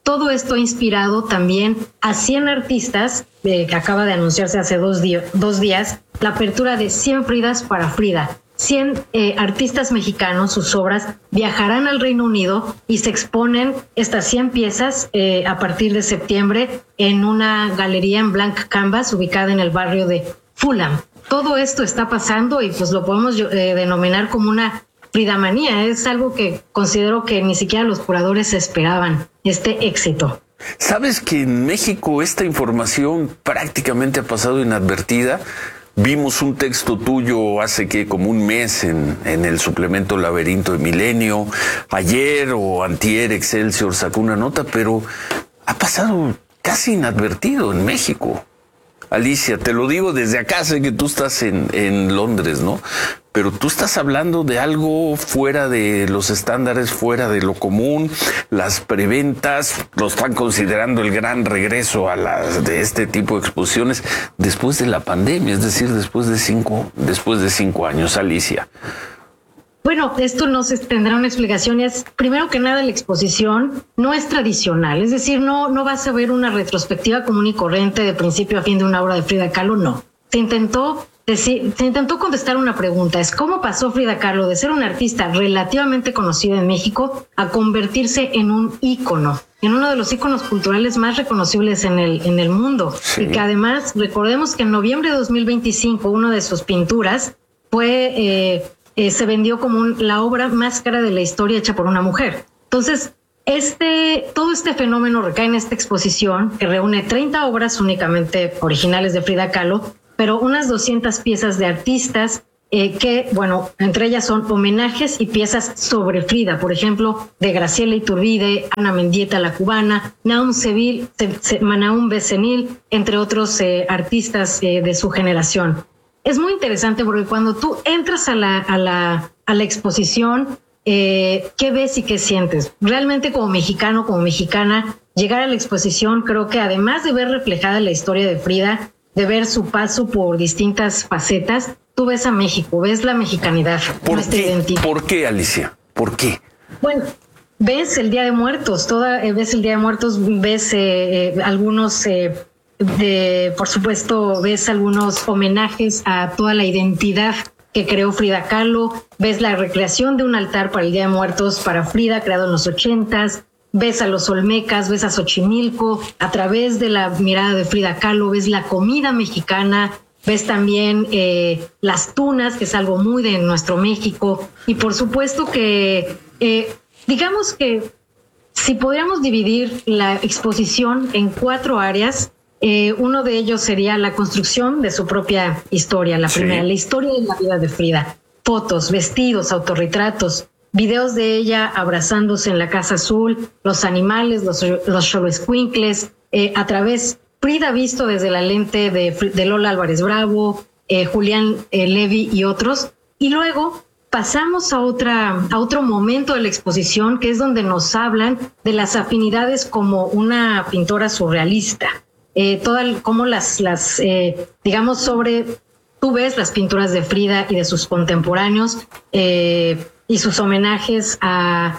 todo esto ha inspirado también a 100 artistas, que acaba de anunciarse hace 2 días, la apertura de 100 Fridas para Frida. 100 artistas mexicanos, sus obras, viajarán al Reino Unido y se exponen estas 100 piezas a partir de septiembre en una galería en Blank Canvas ubicada en el barrio de Fulham. Todo esto está pasando y pues lo podemos denominar como una fridamanía. Es algo que considero que ni siquiera los curadores esperaban, este éxito. ¿Sabes que en México esta información prácticamente ha pasado inadvertida? Vimos un texto tuyo hace como un mes en el suplemento Laberinto de Milenio. Ayer o antier Excelsior sacó una nota, pero ha pasado casi inadvertido en México. Alicia, te lo digo desde acá, sé que tú estás en Londres, ¿no? Pero tú estás hablando de algo fuera de los estándares, fuera de lo común. Las preventas lo están considerando el gran regreso de este tipo de exposiciones después de la pandemia, es decir, después de 5 años, Alicia. Bueno, esto tendrá una explicación. Primero que nada, la exposición no es tradicional, es decir, no vas a ver una retrospectiva común y corriente de principio a fin de una obra de Frida Kahlo, no. Se intentó contestar una pregunta, es cómo pasó Frida Kahlo de ser una artista relativamente conocida en México a convertirse en un ícono, en uno de los íconos culturales más reconocibles en el mundo. Sí. Y que además, recordemos que en noviembre de 2025, una de sus pinturas se vendió como la obra más cara de la historia hecha por una mujer. Entonces, todo este fenómeno recae en esta exposición que reúne 30 obras únicamente originales de Frida Kahlo, pero unas 200 piezas de artistas que, bueno, entre ellas son homenajes y piezas sobre Frida, por ejemplo, de Graciela Iturbide, Ana Mendieta, la cubana, Naum Becenil, entre otros artistas de su generación. Es muy interesante porque cuando tú entras a la exposición, ¿qué ves y qué sientes? Realmente como mexicano, como mexicana, llegar a la exposición, creo que además de ver reflejada la historia de Frida, de ver su paso por distintas facetas, tú ves a México, ves la mexicanidad, nuestra identidad. ¿Por qué, Alicia? ¿Por qué? Bueno, ves el Día de Muertos, ves el Día de Muertos, ves algunos... por supuesto, ves algunos homenajes a toda la identidad que creó Frida Kahlo, ves la recreación de un altar para el Día de Muertos para Frida, creado en los 80s, ves a los olmecas, ves a Xochimilco, a través de la mirada de Frida Kahlo, ves la comida mexicana, ves también las tunas, que es algo muy de nuestro México, y por supuesto que, digamos que si podríamos dividir la exposición en 4 áreas, uno de ellos sería la construcción de su propia historia, la primera, la historia de la vida de Frida, fotos, vestidos, autorretratos, videos de ella abrazándose en la Casa Azul, los animales, los xoloescuincles, a través, Frida visto desde la lente de Lola Álvarez Bravo, Julián Levy y otros, y luego pasamos a otro momento de la exposición, que es donde nos hablan de las afinidades como una pintora surrealista. Como digamos, tú ves las pinturas de Frida y de sus contemporáneos y sus homenajes a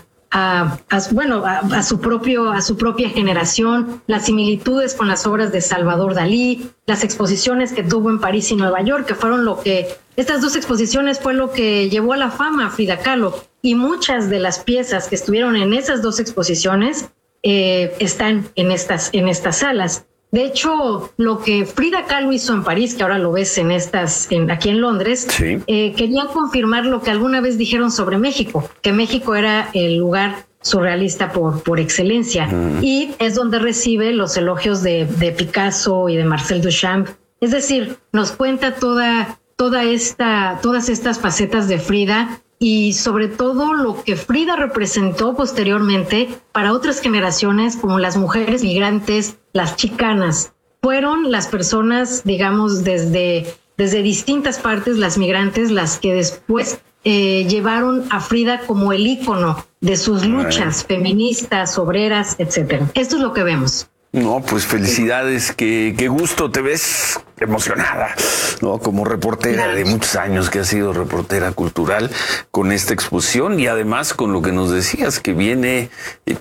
su propia generación, las similitudes con las obras de Salvador Dalí, las exposiciones que tuvo en París y Nueva York, que fueron estas 2 exposiciones fue lo que llevó a la fama a Frida Kahlo, y muchas de las piezas que estuvieron en esas 2 exposiciones están en estas salas. De hecho, lo que Frida Kahlo hizo en París, que ahora lo ves aquí en Londres, querían confirmar lo que alguna vez dijeron sobre México, que México era el lugar surrealista por excelencia, y es donde recibe los elogios de Picasso y de Marcel Duchamp. Es decir, nos cuenta todas estas facetas de Frida, y sobre todo lo que Frida representó posteriormente para otras generaciones, como las mujeres migrantes, las chicanas. Fueron las personas, digamos, desde distintas partes, las migrantes, las que después llevaron a Frida como el ícono de sus luchas feministas, obreras, etcétera. Esto es lo que vemos. No, pues felicidades, qué gusto, te ves emocionada, ¿no? Como reportera de muchos años, que has sido reportera cultural, con esta exposición, y además con lo que nos decías, que viene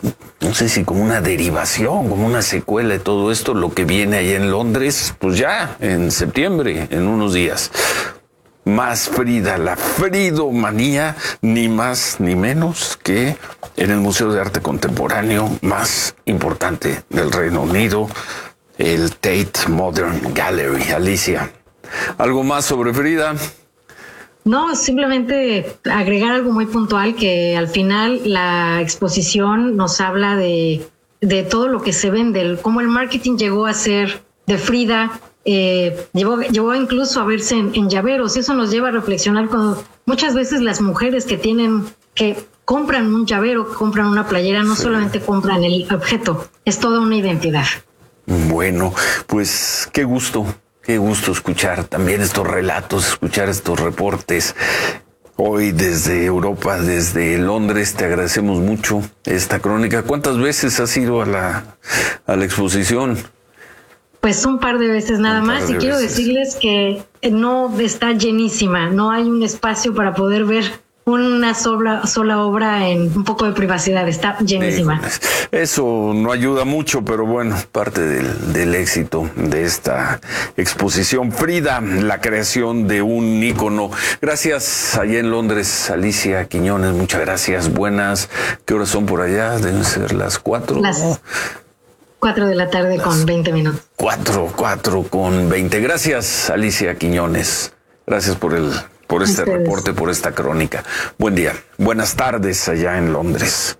no sé si como una derivación, como una secuela de todo esto, lo que viene allá en Londres, pues ya en septiembre, en unos días. Más Frida, la fridomanía, ni más ni menos que en el Museo de Arte Contemporáneo más importante del Reino Unido, el Tate Modern Gallery. Alicia, ¿algo más sobre Frida? No, simplemente agregar algo muy puntual, que al final la exposición nos habla de todo lo que se vende, cómo el marketing llegó a ser de Frida. Llevó incluso a verse en llaveros. Eso nos lleva a reflexionar cuando muchas veces las mujeres que compran un llavero, que compran una playera, no solamente compran el objeto, es toda una identidad. Bueno, pues qué gusto escuchar también estos relatos, escuchar estos reportes. Hoy desde Europa, desde Londres, te agradecemos mucho esta crónica. ¿Cuántas veces has ido a la exposición? Pues un par de veces nada más, y quiero decirles que no está llenísima, no hay un espacio para poder ver una sola obra en un poco de privacidad, está llenísima. Eso no ayuda mucho, pero bueno, parte del éxito de esta exposición. Frida, la creación de un ícono. Gracias allá en Londres, Alicia Quiñones, muchas gracias. Buenas, ¿qué horas son por allá? Deben ser las 4. Las 4 de la tarde con 20 minutos. 4 con 20. Gracias, Alicia Quiñones. Gracias por este reporte, por esta crónica. Buen día. Buenas tardes allá en Londres.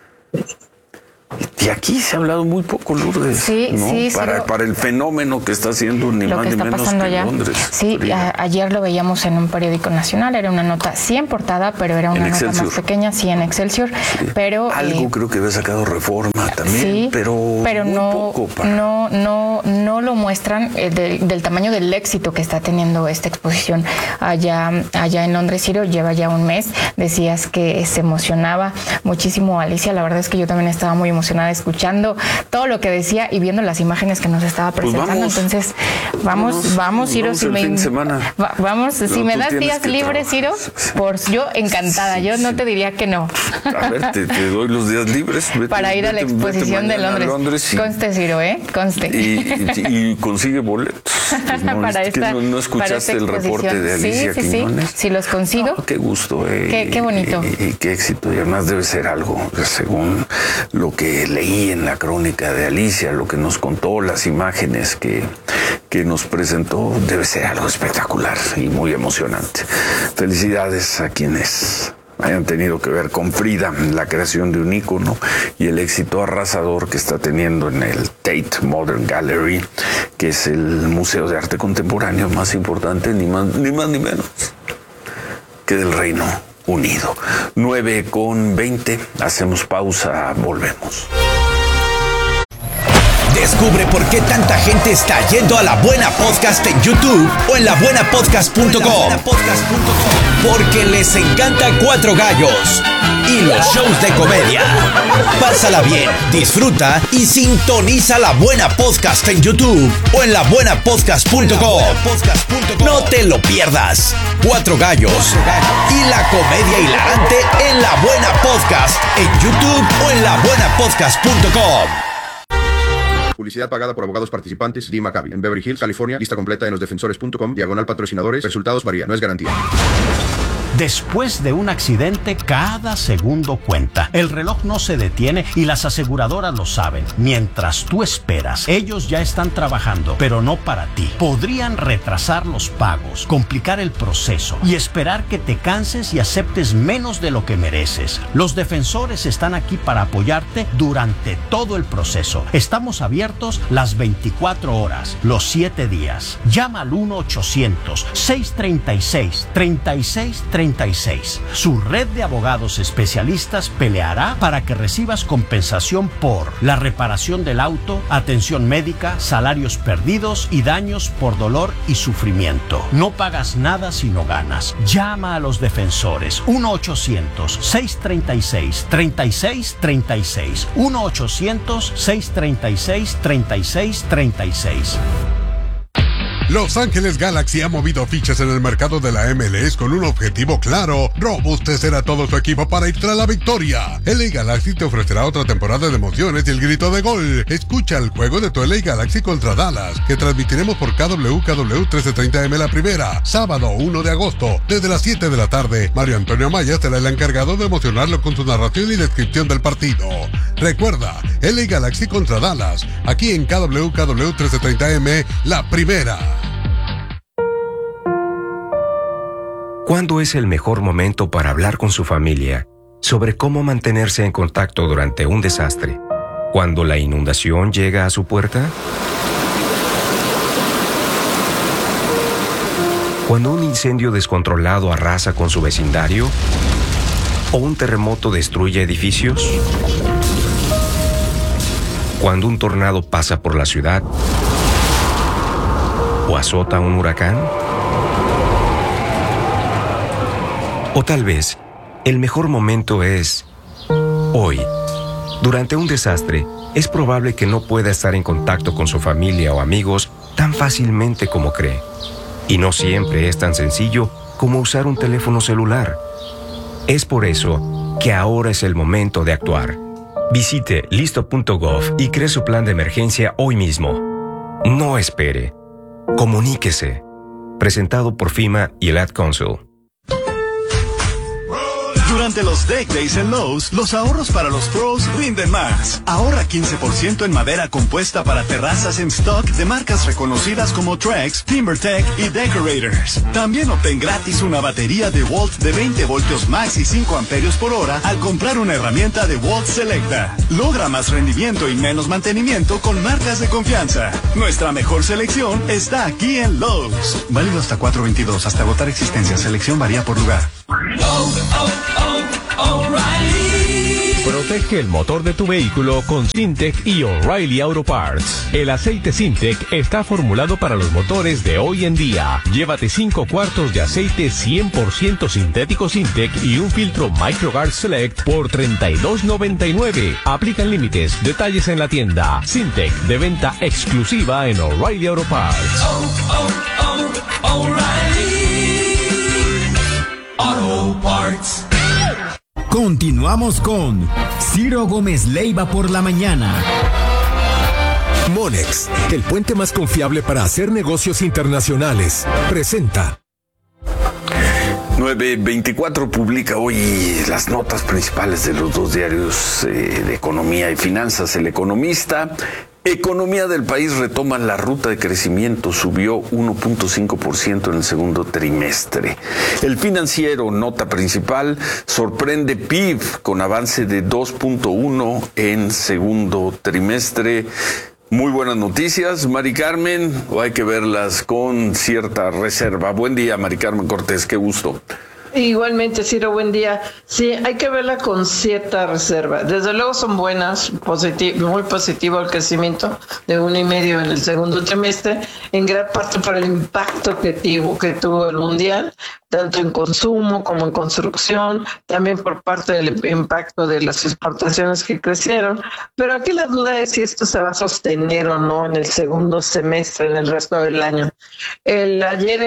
Y aquí se ha hablado muy poco, Lourdes. Sí, ¿no? sí. Para el fenómeno que está haciendo ni más ni menos que en Londres. Sí, ayer lo veíamos en un periódico nacional, era una nota sí en portada, pero era una nota más pequeña, sí en Excelsior. Sí. Pero algo creo que había sacado Reforma también, sí, pero no, poco no lo muestran del tamaño del éxito que está teniendo esta exposición allá en Londres. Ciro, lleva ya un mes. Decías que se emocionaba muchísimo Alicia. La verdad es que yo también estaba muy emocionada escuchando todo lo que decía y viendo las imágenes que nos estaba presentando. Pues entonces, vamos, Ciro, si me das días libres, Ciro, yo encantada, yo no te diría que no. A ver, te doy los días libres. Para ir a la exposición de Londres. Conste, Ciro, conste. Y consigue boletos. Pues no escuchaste el reporte de Alicia Quiñones. Sí, los consigo. Qué gusto. Qué bonito. Y qué éxito. Y además debe ser algo, según lo que leí en la crónica de Alicia, lo que nos contó, las imágenes que nos presentó, debe ser algo espectacular y muy emocionante. Felicidades a quienes hayan tenido que ver con Frida, la creación de un ícono y el éxito arrasador que está teniendo en el Tate Modern Gallery, que es el museo de arte contemporáneo más importante, ni más ni menos que del Reino Unido. 9:20, hacemos pausa, volvemos. Descubre por qué tanta gente está yendo a La Buena Podcast en YouTube o en labuenapodcast.com. Porque les encanta Cuatro Gallos y los shows de comedia. Pásala bien, disfruta y sintoniza La Buena Podcast en YouTube o en labuenapodcast.com. No te lo pierdas. Cuatro Gallos y la comedia hilarante en La Buena Podcast en YouTube o en labuenapodcast.com. Publicidad pagada por abogados participantes. Dee Maccabi. En Beverly Hills, California. Lista completa en losdefensores.com. /patrocinadores. Resultados varían. No es garantía. Después de un accidente, cada segundo cuenta. El reloj no se detiene y las aseguradoras lo saben. Mientras tú esperas, ellos ya están trabajando, pero no para ti. Podrían retrasar los pagos, complicar el proceso y esperar que te canses y aceptes menos de lo que mereces. Los defensores están aquí para apoyarte durante todo el proceso. Estamos abiertos las 24 horas, los 7 días. Llama al 1-800-636-3636. Su red de abogados especialistas peleará para que recibas compensación por la reparación del auto, atención médica, salarios perdidos y daños por dolor y sufrimiento. No pagas nada si no ganas. Llama a los defensores. 1-800-636-3636. 1-800-636-3636. Los Ángeles Galaxy ha movido fichas en el mercado de la MLS con un objetivo claro: robustecer a todo su equipo para ir tras la victoria. LA Galaxy te ofrecerá otra temporada de emociones y el grito de gol. Escucha el juego de tu LA Galaxy contra Dallas, que transmitiremos por KW 1330M la primera, sábado 1 de agosto, desde las 7 de la tarde. Mario Antonio Amaya será el encargado de emocionarlo con su narración y descripción del partido. Recuerda, LA Galaxy contra Dallas, aquí en KW 1330M la primera. ¿Cuándo es el mejor momento para hablar con su familia sobre cómo mantenerse en contacto durante un desastre? ¿Cuando la inundación llega a su puerta? ¿Cuando un incendio descontrolado arrasa con su vecindario? ¿O un terremoto destruye edificios? ¿Cuando un tornado pasa por la ciudad? ¿O azota un huracán? O tal vez, el mejor momento es hoy. Durante un desastre, es probable que no pueda estar en contacto con su familia o amigos tan fácilmente como cree. Y no siempre es tan sencillo como usar un teléfono celular. Es por eso que ahora es el momento de actuar. Visite listo.gov y cree su plan de emergencia hoy mismo. No espere. Comuníquese. Presentado por FEMA y el Ad Council. Durante los Deck Days en Lowe's, los ahorros para los pros rinden más. Ahorra 15% en madera compuesta para terrazas en stock de marcas reconocidas como Trex, TimberTech y Decorators. También obtén gratis una batería DeWalt de 20 voltios max y 5 amperios por hora al comprar una herramienta DeWalt Selecta. Logra más rendimiento y menos mantenimiento con marcas de confianza. Nuestra mejor selección está aquí en Lowe's. Válido hasta 4/22, hasta agotar existencia. Selección varía por lugar. Protege el motor de tu vehículo con Syntec y O'Reilly Auto Parts. El aceite Syntec está formulado para los motores de hoy en día. Llévate 5 cuartos de aceite 100% sintético Syntec y un filtro MicroGuard Select por $32.99. Aplican límites. Detalles en la tienda. Syntec, de venta exclusiva en O'Reilly Auto Parts. O'Reilly Auto Parts. Continuamos con Ciro Gómez Leiva por la mañana. Monex, el puente más confiable para hacer negocios internacionales, presenta. 924 publica hoy las notas principales de los dos diarios de economía y finanzas. El Economista: economía del país retoma la ruta de crecimiento, subió 1.5% en el segundo trimestre. El Financiero, nota principal: sorprende PIB con avance de 2.1 en segundo trimestre. Muy buenas noticias, Mari Carmen, o hay que verlas con cierta reserva. Buen día, Mari Carmen Cortés, qué gusto. Igualmente, Ciro, buen día. Sí, hay que verla con cierta reserva. Desde luego son buenas, muy positivo el crecimiento de 1.5 en el segundo trimestre, en gran parte por el impacto que tuvo el mundial, tanto en consumo como en construcción, también por parte del impacto de las exportaciones que crecieron. Pero aquí la duda es si esto se va a sostener o no en el segundo semestre, en el resto del año. Ayer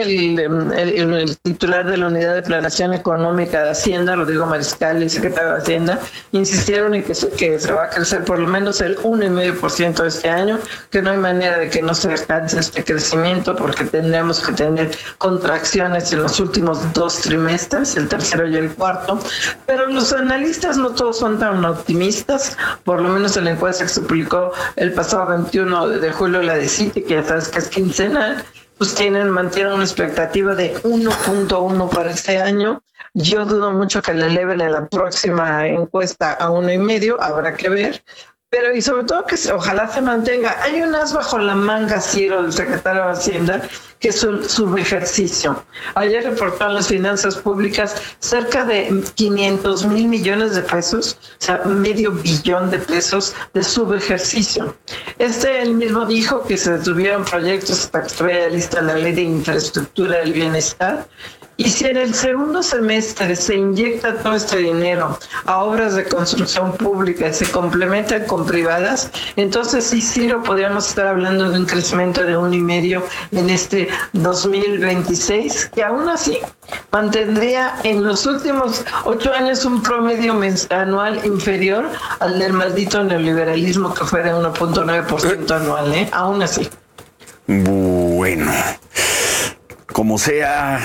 el titular de la Unidad de Planación Económica de Hacienda, Rodrigo Mariscal, el secretario de Hacienda, insistieron en que se va a crecer por lo menos el 1.5% este año, que no hay manera de que no se alcance este crecimiento, porque tendríamos que tener contracciones en los últimos 2 trimestres, el tercero y el cuarto. Pero los analistas no todos son tan optimistas, por lo menos en la encuesta que se publicó el pasado 21 de julio, la de Citi, que ya sabes que es quincenal, pues mantienen una expectativa de 1.1 para este año. Yo dudo mucho que le eleven en la próxima encuesta a 1.5, habrá que ver. Pero y sobre todo que ojalá se mantenga. Hay un as bajo la manga, Ciro, del secretario de Hacienda, que es un subejercicio. Ayer reportaron las finanzas públicas cerca de 500,000 millones de pesos, o sea, $500 billion de pesos de subejercicio. Él mismo dijo que se detuvieron proyectos hasta que estuviera lista la ley de infraestructura del bienestar, Y si en el segundo semestre se inyecta todo este dinero a obras de construcción pública y se complementan con privadas, entonces sí, Ciro, podríamos estar hablando de un crecimiento de 1,5 en este 2026, que aún así mantendría en los últimos 8 años un promedio anual inferior al del maldito neoliberalismo, que fue de 1.9% anual, aún así. Bueno, como sea,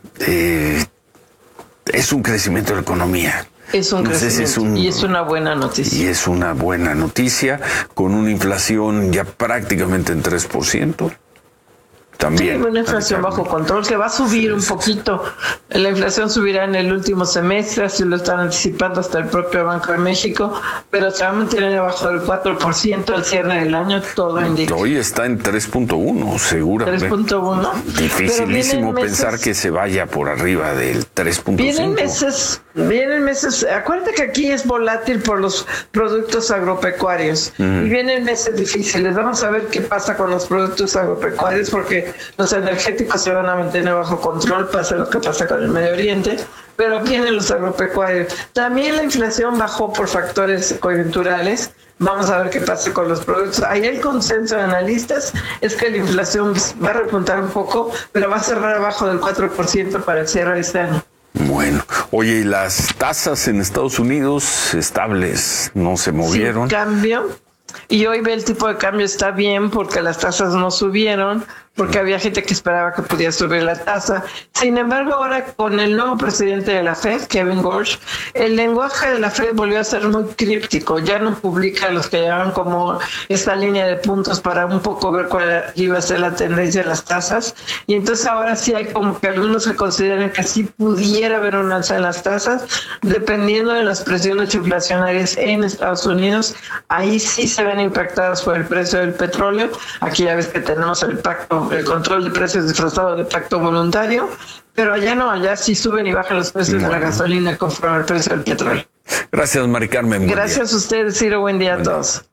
es un crecimiento de la economía. Es un crecimiento y es una buena noticia. Y es una buena noticia con una inflación ya prácticamente en 3%. También. Sí, una inflación bajo control, que va a subir un poquito. La inflación subirá en el último semestre, así lo están anticipando hasta el propio Banco de México, pero se va a mantener abajo del 4% al cierre del año, todo indica. Hoy está en 3.1, seguramente. 3.1. Dificilísimo pensar que se vaya por arriba del 3.5. Vienen meses, acuérdate que aquí es volátil por los productos agropecuarios, y vienen meses difíciles. Vamos a ver qué pasa con los productos agropecuarios, porque los energéticos se van a mantener bajo control, pase lo que pasa con el Medio Oriente, pero vienen los agropecuarios. También la inflación bajó por factores coyunturales. Vamos a ver qué pasa con los productos. Ahí el consenso de analistas es que la inflación va a repuntar un poco, pero va a cerrar abajo del 4% para el cierre de este año. Bueno, oye, y las tasas en Estados Unidos estables, no se movieron. Sin cambio. Y hoy el tipo de cambio está bien porque las tasas no subieron, porque había gente que esperaba que pudiera subir la tasa. Sin embargo, ahora con el nuevo presidente de la Fed, Kevin Warsh, el lenguaje de la Fed volvió a ser muy críptico. Ya no publica los que llaman como esta línea de puntos para un poco ver cuál iba a ser la tendencia de las tasas. Y entonces ahora sí hay como que algunos que consideran que sí pudiera haber un alza en las tasas, dependiendo de las presiones inflacionarias en Estados Unidos. Ahí sí se ven impactadas por el precio del petróleo. Aquí ya ves que tenemos el control de precios disfrazado de pacto voluntario, pero allá no, allá sí suben y bajan los precios de la gasolina conforme al precio del petróleo. Gracias, Mari Carmen. Gracias a ustedes, Ciro. Buen día a todos.